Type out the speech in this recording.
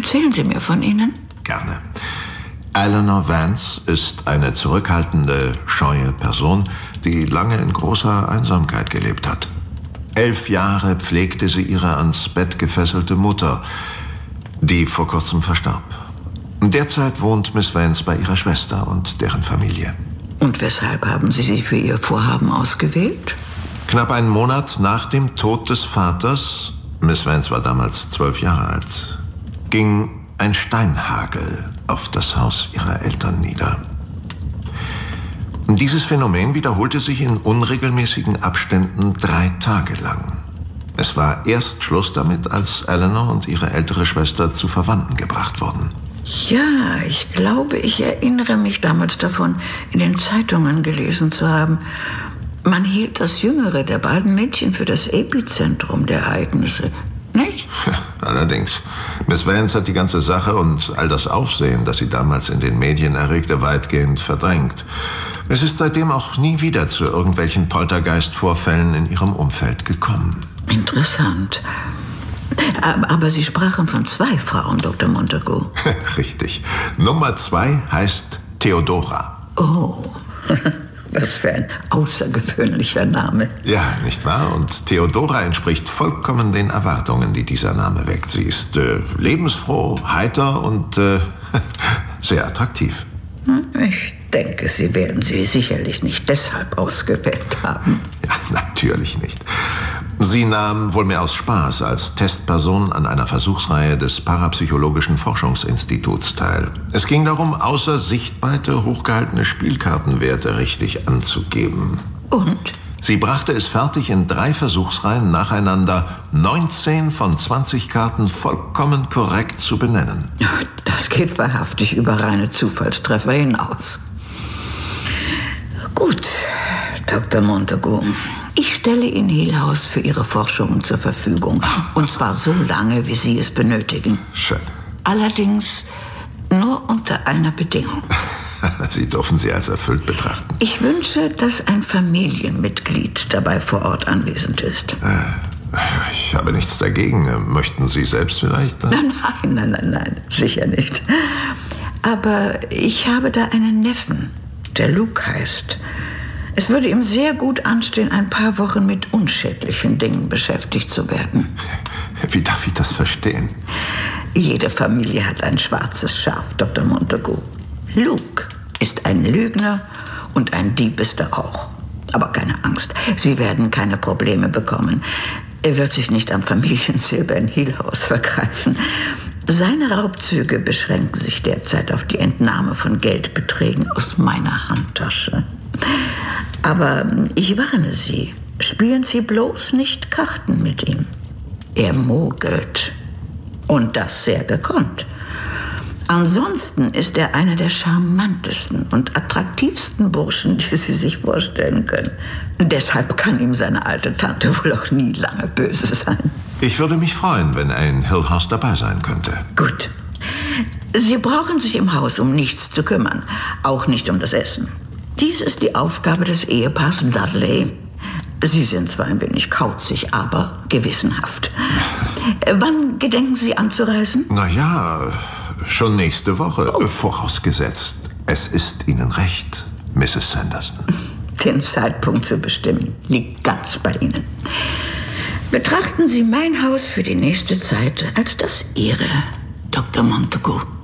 Erzählen Sie mir von ihnen. Gerne. Eleanor Vance ist eine zurückhaltende, scheue Person, die lange in großer Einsamkeit gelebt hat. 11 Jahre pflegte sie ihre ans Bett gefesselte Mutter, die vor kurzem verstarb. Derzeit wohnt Miss Vance bei ihrer Schwester und deren Familie. Und weshalb haben Sie sie für Ihr Vorhaben ausgewählt? Knapp einen Monat nach dem Tod des Vaters, Miss Vance war damals 12 Jahre alt, ging ein Steinhagel auf das Haus ihrer Eltern nieder. Dieses Phänomen wiederholte sich in unregelmäßigen Abständen 3 Tage lang. Es war erst Schluss damit, als Eleanor und ihre ältere Schwester zu Verwandten gebracht wurden. Ja, ich glaube, ich erinnere mich damals davon, in den Zeitungen gelesen zu haben. Man hielt das jüngere der beiden Mädchen für das Epizentrum der Ereignisse, nicht? Allerdings. Miss Vance hat die ganze Sache und all das Aufsehen, das sie damals in den Medien erregte, weitgehend verdrängt. Es ist seitdem auch nie wieder zu irgendwelchen Poltergeist-Vorfällen in ihrem Umfeld gekommen. Interessant. Aber Sie sprachen von 2 Frauen, Dr. Montagu. Richtig. Nummer 2 heißt Theodora. Oh, was für ein außergewöhnlicher Name. Ja, nicht wahr? Und Theodora entspricht vollkommen den Erwartungen, die dieser Name weckt. Sie ist lebensfroh, heiter und sehr attraktiv. Ich denke, Sie werden sie sicherlich nicht deshalb ausgewählt haben. Ja, natürlich nicht. Sie nahm wohl mehr aus Spaß als Testperson an einer Versuchsreihe des Parapsychologischen Forschungsinstituts teil. Es ging darum, außer Sichtweite hochgehaltene Spielkartenwerte richtig anzugeben. Und? Sie brachte es fertig, in 3 Versuchsreihen nacheinander 19 von 20 Karten vollkommen korrekt zu benennen. Das geht wahrhaftig über reine Zufallstreffer hinaus. Gut, Dr. Montagu. Ich stelle Ihnen Hill House für Ihre Forschungen zur Verfügung. Und zwar so lange, wie Sie es benötigen. Schön. Allerdings nur unter einer Bedingung. Sie dürfen sie als erfüllt betrachten. Ich wünsche, dass ein Familienmitglied dabei vor Ort anwesend ist. Ich habe nichts dagegen. Möchten Sie selbst vielleicht? Nein, sicher nicht. Aber ich habe da einen Neffen, der Luke heißt. Es würde ihm sehr gut anstehen, ein paar Wochen mit unschädlichen Dingen beschäftigt zu werden. Wie darf ich das verstehen? Jede Familie hat ein schwarzes Schaf, Dr. Montagu. Luke ist ein Lügner und ein Dieb ist er auch. Aber keine Angst, Sie werden keine Probleme bekommen. Er wird sich nicht am Familiensilber in Hill House vergreifen. Seine Raubzüge beschränken sich derzeit auf die Entnahme von Geldbeträgen aus meiner Handtasche. Aber ich warne Sie, spielen Sie bloß nicht Karten mit ihm. Er mogelt. Und das sehr gekonnt. Ansonsten ist er einer der charmantesten und attraktivsten Burschen, die Sie sich vorstellen können. Deshalb kann ihm seine alte Tante wohl auch nie lange böse sein. Ich würde mich freuen, wenn ein Hill House dabei sein könnte. Gut. Sie brauchen sich im Haus um nichts zu kümmern, auch nicht um das Essen. Dies ist die Aufgabe des Ehepaars Dudley. Sie sind zwar ein wenig kauzig, aber gewissenhaft. Wann gedenken Sie anzureisen? Schon nächste Woche. Vorausgesetzt, es ist Ihnen recht, Mrs. Sanderson. Den Zeitpunkt zu bestimmen liegt ganz bei Ihnen. Betrachten Sie mein Haus für die nächste Zeit als das Ihre, Dr. Montagu.